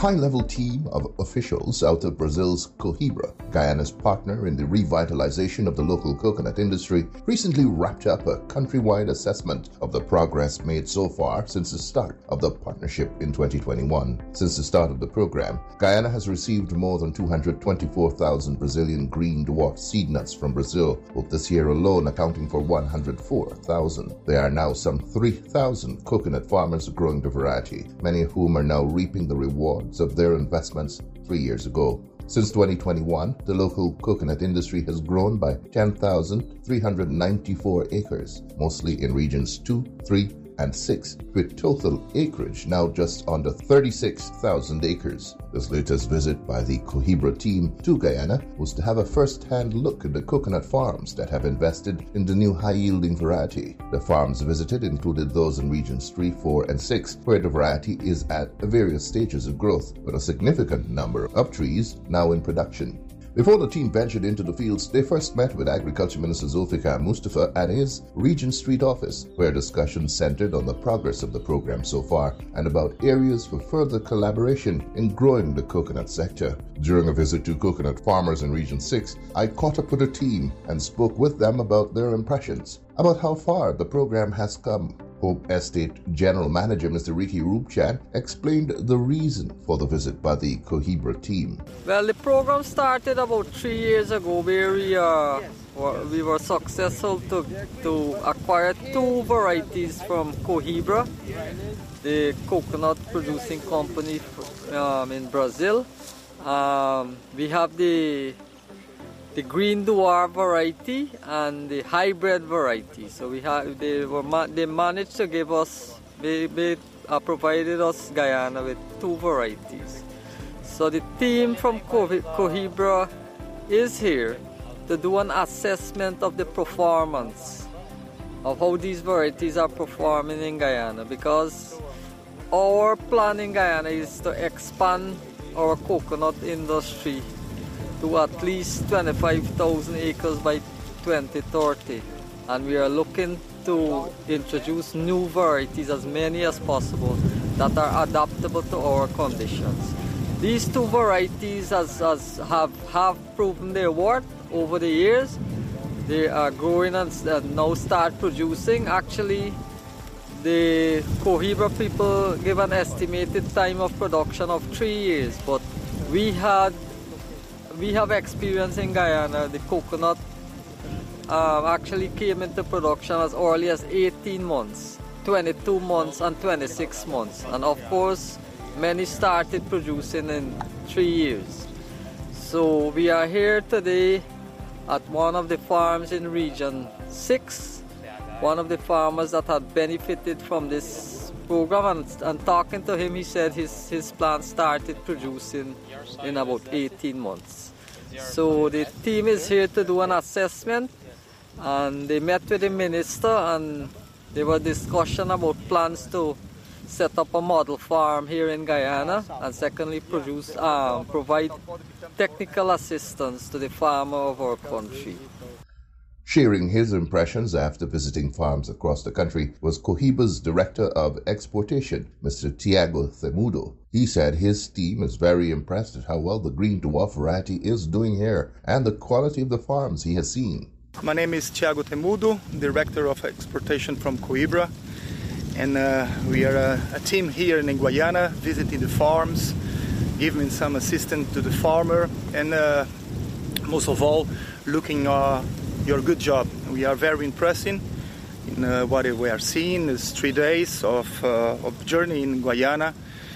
high-level team of officials out of Brazil's Coimbra, Guyana's partner in the revitalization of the local coconut industry, recently wrapped up a countrywide assessment of the progress made so far since the start of the partnership in 2021. Since the start of the program, Guyana has received more than 224,000 Brazilian green dwarf seed nuts from Brazil, with this year alone accounting for 104,000. There are now some 3,000 coconut farmers growing the variety, many of whom are now reaping the rewards of their investments 3 years ago. Since 2021, the local coconut industry has grown by 10,394 acres, mostly in regions 2, 3, and 6, with total acreage now just under 36,000 acres. This latest visit by the Coimbra team to Guyana was to have a first-hand look at the coconut farms that have invested in the new high-yielding variety. The farms visited included those in regions 3, 4, and 6, where the variety is at various stages of growth, with a significant number of trees now in production. Before the team ventured into the fields, they first met with Agriculture Minister Zulfikar Mustafa at his Regent Street office, where discussions centered on the progress of the program so far and about areas for further collaboration in growing the coconut sector. During a visit to coconut farmers in Region 6, I caught up with the team and spoke with them about their impressions, about how far the program has come. Hope Estate General Manager Mr. Ricky Rupchan explained the reason for the visit by the Coimbra team. Well, the program started about 3 years ago, where we were successful to acquire 2 varieties from Coimbra, the coconut producing company in Brazil. We have the green dwarf variety and the hybrid variety. So they managed to give us, they provided us Guyana with 2 varieties. So the team from Coimbra is here to do an assessment of the performance of how these varieties are performing in Guyana, because our plan in Guyana is to expand our coconut industry to at least 25,000 acres by 2030, and we are looking to introduce new varieties, as many as possible, that are adaptable to our conditions. These 2 varieties have proven their worth over the years. They are growing and now start producing. Actually, the Coimbra people give an estimated time of production of 3 years, but we have experience in Guyana. The coconut actually came into production as early as 18 months, 22 months, and 26 months. And of course, many started producing in 3 years. So we are here today at one of the farms in Region 6, one of the farmers that had benefited from this program, and talking to him, he said his plant started producing in about 18 months. So the team is here to do an assessment, and they met with the minister, and there were discussion about plans to set up a model farm here in Guyana, and secondly provide technical assistance to the farmer of our country. Sharing his impressions after visiting farms across the country was Coimbra's Director of Exportation, Mr. Tiago Temudo. He said his team is very impressed at how well the green dwarf variety is doing here and the quality of the farms he has seen. My name is Tiago Temudo, Director of Exportation from Coimbra, and we are a team here in Guyana visiting the farms, giving some assistance to the farmer, and most of all, looking your good job. We are very impressed in what we are seeing. Is 3 days of journey in Guyana.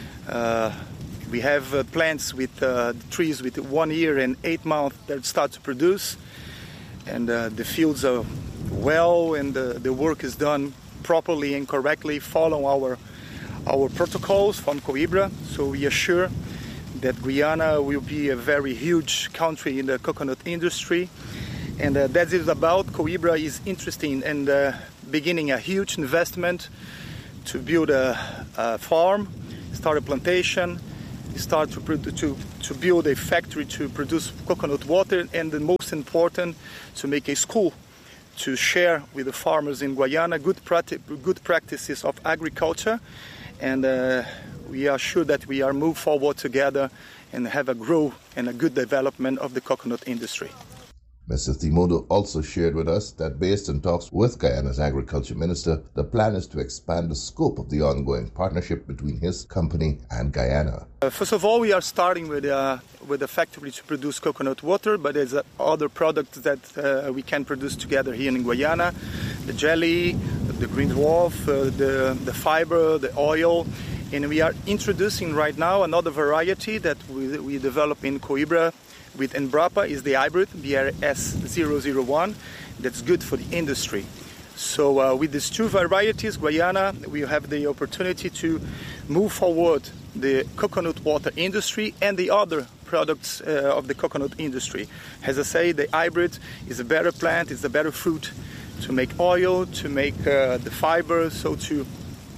We have plants with trees with 1 year and 8 months that start to produce, and the fields are well, and the work is done properly and correctly, follow our protocols from Coimbra. So we are sure that Guyana will be a very huge country in the coconut industry. And that is about Coimbra is interesting and beginning a huge investment to build a farm, start a plantation, start to build a factory to produce coconut water, and the most important, to make a school to share with the farmers in Guyana good practices of agriculture. And we are sure that we are move forward together and have a grow and a good development of the coconut industry. Mr. Thimodo also shared with us that based on talks with Guyana's Agriculture Minister, the plan is to expand the scope of the ongoing partnership between his company and Guyana. First of all, we are starting with a factory to produce coconut water, but there's other products that we can produce together here in Guyana. The jelly, the green dwarf, the fiber, the oil. And we are introducing right now another variety that we develop in Coimbra with Embrapa, is the hybrid BRS001. That's good for the industry. So with these two varieties, Guyana, we have the opportunity to move forward the coconut water industry and the other products of the coconut industry. As I say, the hybrid is a better plant, it's a better fruit to make oil, to make the fiber, so to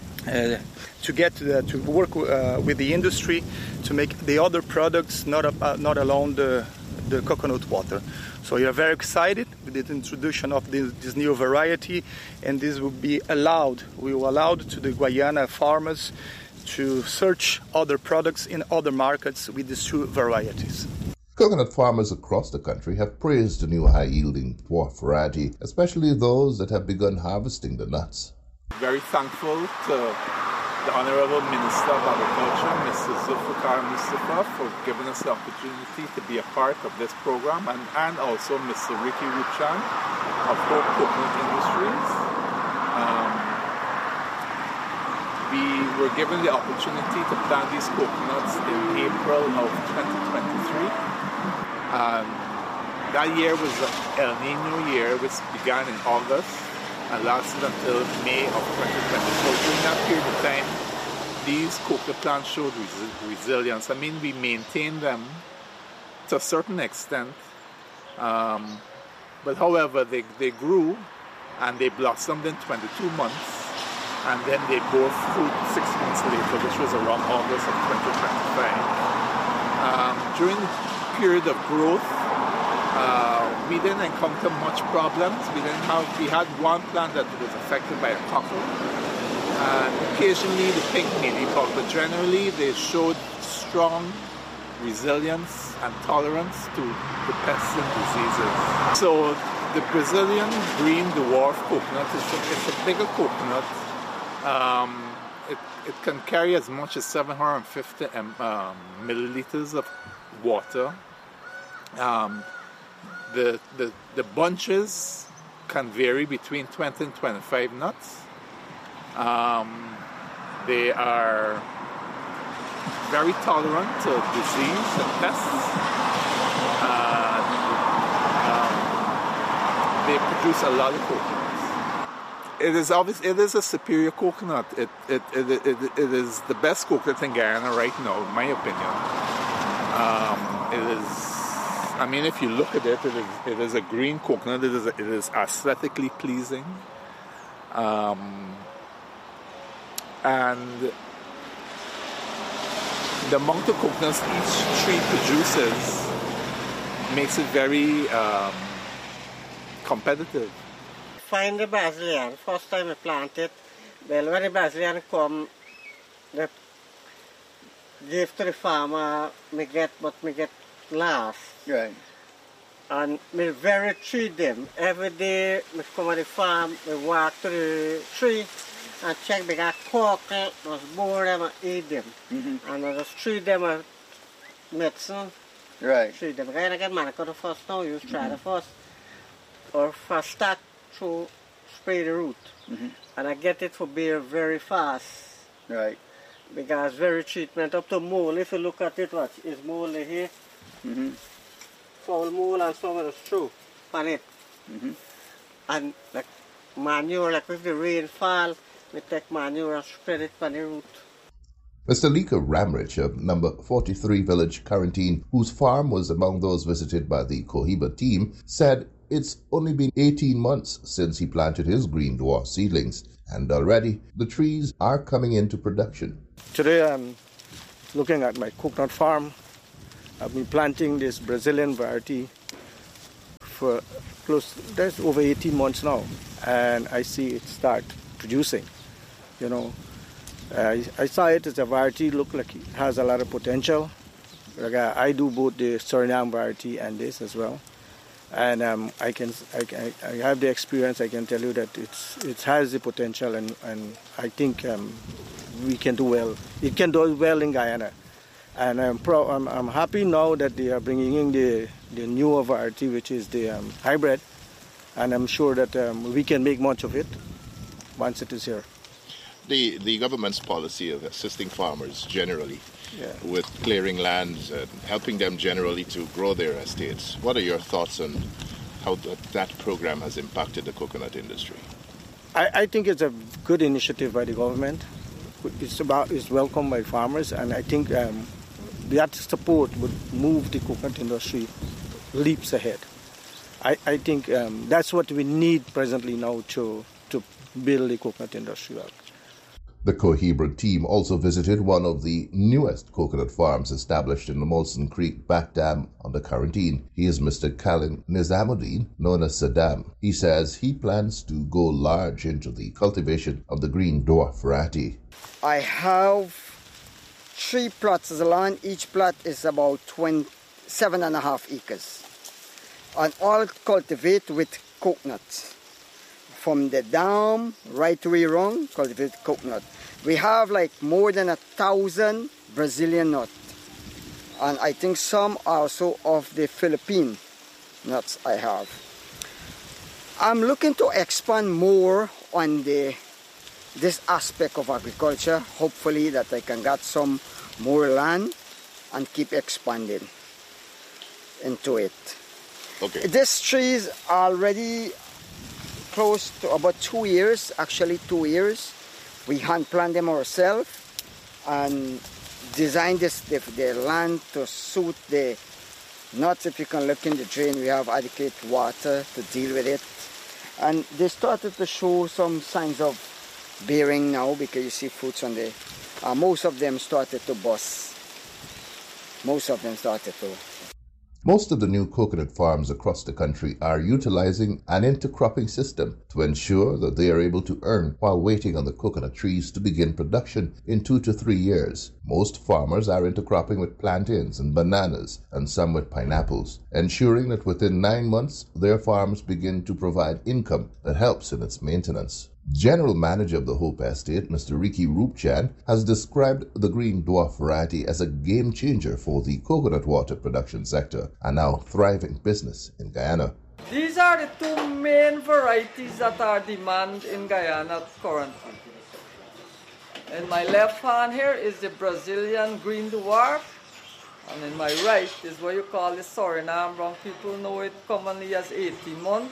work with the industry to make the other products, not alone the coconut water. So we are very excited with the introduction of this new variety, and this will allow to the Guyana farmers to search other products in other markets with these two varieties. Coconut farmers across the country have praised the new high-yielding dwarf variety, especially those that have begun harvesting the nuts. Very thankful to the Honorable Minister of Agriculture, Mr. Zulfikar Mustafa, for giving us the opportunity to be a part of this program, and also Mr. Ricky Ruchan of Hope Coconut Industries. We were given the opportunity to plant these coconuts in April of 2023. That year was the El Nino year, which began in August and lasted until May of 2024. During that period of time, these coconut plants showed resilience. I mean, we maintained them to a certain extent, but however, they grew and they blossomed in 22 months, and then they bore fruit 6 months later, which was around August of 2025. During the period of growth, we didn't encounter much problems. We had one plant that was affected by a cockle, and occasionally the pink mealybug, but generally they showed strong resilience and tolerance to the pests and diseases. So the Brazilian green dwarf coconut it's a bigger coconut. It can carry as much as 750 milliliters of water. The bunches can vary between 20 and 25 nuts. They are very tolerant to disease and pests. They produce a lot of coconuts. It is a superior coconut. It is the best coconut in Guyana right now, in my opinion. It is. I mean, if you look at it, it is a green coconut. It is aesthetically pleasing, and the amount of coconuts each tree produces makes it very competitive. Find the Brazilian. First time I planted, well, when the Brazilian come, they give to the farmer, me get last. Right. And me very treat them. Every day, me come to the farm, me walk to the tree and check they got cockle, just bore them and eat them. Mm-hmm. And I just treat them with medicine. Right. Treat them. Again, man, I got the first now, you try the first. Or first start to spray the root. Mm-hmm. And I get it for beer very fast. Right. Because very treatment up to mold. If you look at it, what is mold here? Mm-hmm. Foul mold and some of the straw on it. Mm-hmm. And like manure, like if the rain fall, we take manure and spread it on the root. Mr. Lika Ramrich of number 43 Village Quarantine, whose farm was among those visited by the Cohiba team, said it's only been 18 months since he planted his green dwarf seedlings, and already the trees are coming into production. Today I'm looking at my coconut farm. I've been planting this Brazilian variety for that's over 18 months now, and I see it start producing. You know, I saw it as a variety, look like it has a lot of potential. Like I do both the Suriname variety and this as well. And I have the experience. I can tell you that it has the potential, and I think we can do well. It can do well in Guyana, and I'm happy now that they are bringing in the newer variety, which is the hybrid, and I'm sure that we can make much of it once it is here. The government's policy of assisting farmers generally with clearing lands and helping them generally to grow their estates. What are your thoughts on how that program has impacted the coconut industry? I think it's a good initiative by the government. It's welcomed by farmers, and I think that support would move the coconut industry leaps ahead. I think that's what we need presently now to build the coconut industry up. The Cohebra team also visited one of the newest coconut farms established in the Molson Creek back dam under quarantine. He is Mr. Khalil Nizamuddin, known as Saddam. He says he plans to go large into the cultivation of the green dwarf variety. I have 3 plots of land. Each plot is about 7.5 acres. And all cultivate with coconuts. From the dam right way around, cultivate coconut. We have like more than 1,000 Brazilian nuts. And I think some also of the Philippine nuts I have. I'm looking to expand more on this aspect of agriculture. Hopefully that I can get some more land and keep expanding into it. Okay. This tree is already close to about 2 years, actually 2 years. We hand plant them ourselves and design the land to suit the nuts. If you can look in the drain, we have adequate water to deal with it. And they started to show some signs of bearing now, because you see fruits on the, most of them started to bust. Most of them started to. Most of the new coconut farms across the country are utilizing an intercropping system to ensure that they are able to earn while waiting on the coconut trees to begin production in 2 to 3 years. Most farmers are intercropping with plantains and bananas, and some with pineapples, ensuring that within 9 months their farms begin to provide income that helps in its maintenance. General Manager of the Hope Estate, Mr. Ricky Rupchan, has described the green dwarf variety as a game changer for the coconut water production sector, a now thriving business in Guyana. These are the 2 main varieties that are demand in Guyana currently. In my left hand here is the Brazilian green dwarf, and in my right is what you call the Suriname. Wrong people know it commonly as 18 month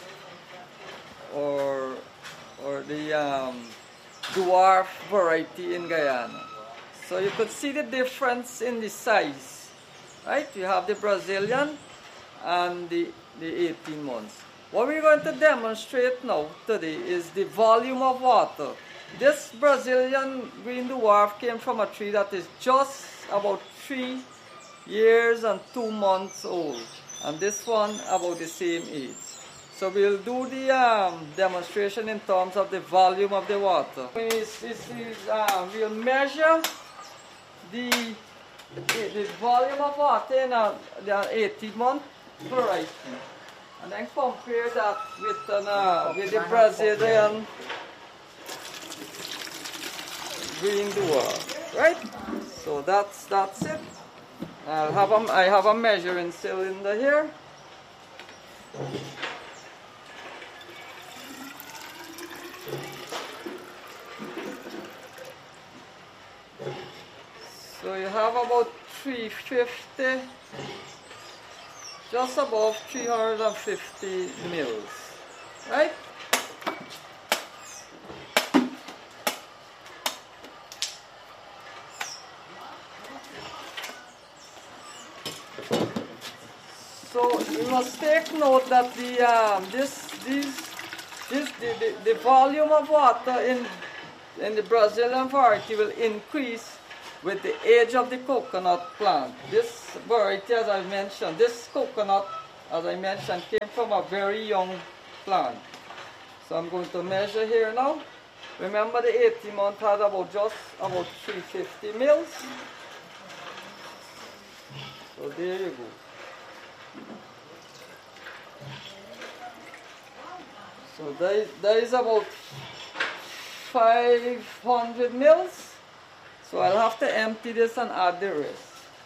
or the dwarf variety in Guyana. So you could see the difference in the size, right? You have the Brazilian and the 18 months. What we're going to demonstrate now today is the volume of water. This Brazilian green dwarf came from a tree that is just about 3 years and 2 months old, and this one about the same age. So we'll do the demonstration in terms of the volume of the water. We'll measure the volume of water in the 18-month variety, and then compare that with the Brazilian green dwarf, right? So that's it. I have a measuring cylinder here. So you have about 350, just above 350 mils, right? So you must take note that the volume of water in the Brazilian variety will increase with the age of the coconut plant. This variety, as I mentioned, this coconut, as I mentioned, came from a very young plant. So I'm going to measure here now. Remember the 18 month had just about 350 mils. So there you go. So there is about 500 mils. So I'll have to empty this and add the rest.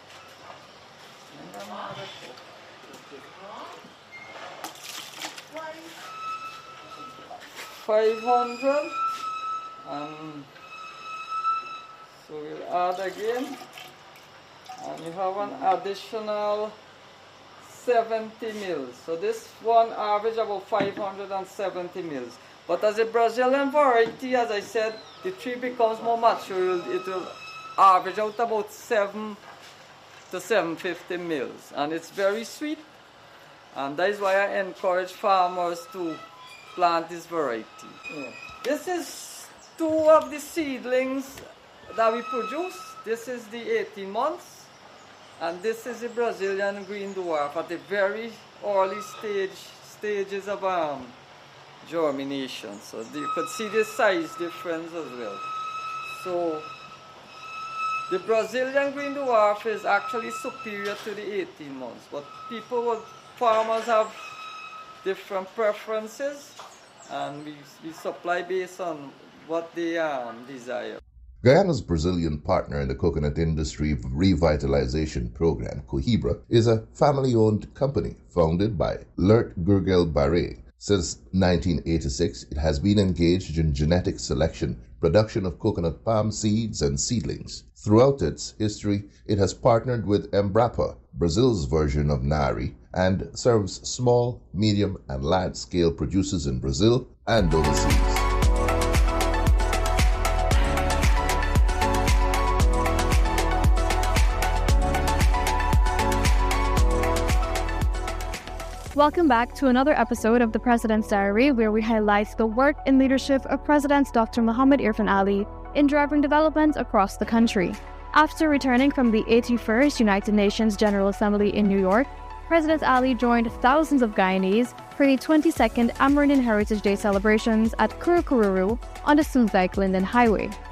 500, and so we'll add again, and you have an additional 70 mils. So this one average about 570 mils. But as a Brazilian variety, as I said, the tree becomes more mature. It will average out about 7 to 750 mils, and it's very sweet. And that is why I encourage farmers to plant this variety. Yeah. This is 2 of the seedlings that we produce. This is the 18 months, and this is the Brazilian green dwarf at the very early stages of germination. So you could see the size difference as well. So the Brazilian green dwarf is actually superior to the 18 months, but farmers have different preferences, and we supply based on what they desire. Guyana's Brazilian partner in the coconut industry revitalization program, Cohibra, is a family-owned company founded by Lert Gurgel Barre. Since 1986, it has been engaged in genetic selection, production of coconut palm seeds and seedlings. Throughout its history, it has partnered with Embrapa, Brazil's version of NARI, and serves small, medium, and large-scale producers in Brazil and overseas. Welcome back to another episode of the President's Diary, where we highlight the work and leadership of President Dr. Muhammad Irfaan Ali in driving development across the country. After returning from the 81st United Nations General Assembly in New York, President Ali joined thousands of Guyanese for the 22nd Amerindian Heritage Day celebrations at Kurukururu on the Sunzike Linden Highway.